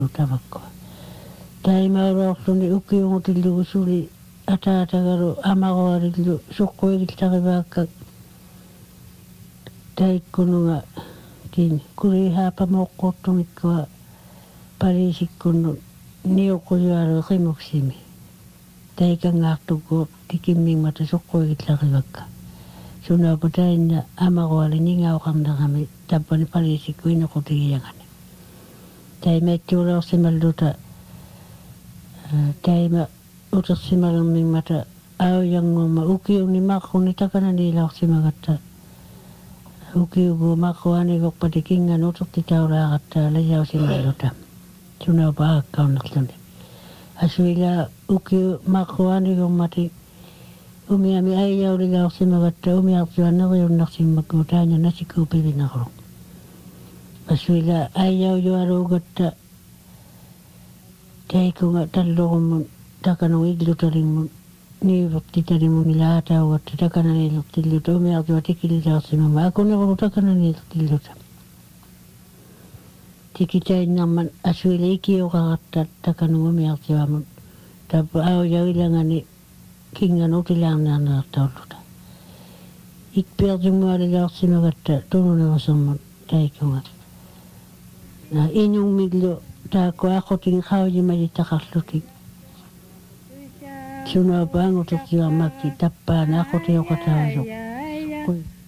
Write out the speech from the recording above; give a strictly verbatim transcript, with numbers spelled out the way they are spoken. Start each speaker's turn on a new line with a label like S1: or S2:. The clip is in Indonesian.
S1: Tavakko. Taimaurorluni ukiungutillugu suli ataatagaru amagoarillu suqquigiltarivaakka taikkununga kin kuri haapamoqqortumikkua parisikkunnu niuquyuaru qimuksimi taikangaartugu tikimmingmata suqquigillarivakka sunaapu tainna amagoali ningauqarnerami tappani parisikku inuqutigiangani taimaittuuleorsimalluta taima utersimalummimmata aujangumma ukiuni maquni takananiilaorsimagatta ukiugu maquanigoqpati kingan utertitaulaaqatta lajausimalluta sunaupa aakkaunerluni asuila ukiu maquanigommati umiami aijaulilaorsimagatta umiartuanneriunnarsimmakku taanya nasikuupivinaru asuila aijaujuaruugatta taikunga tallurumun takanu illutarimmun niivertitarimun ilaataugatta takananiilertilluta umiartua tikililaarsimama akunerulu takananiilertilluta tikitainnarman asuila ikiuqaqatta takanu umiartivamun tappa aujauilangani kingan utilaarniarnertaulluta ikpiartumualilaarsimagatta tununerusermun taikunga na inungmillu taakku aqotin qaujimalitaqarlutik sunaupa angutertiarmakki tappaana aqotiuqataasu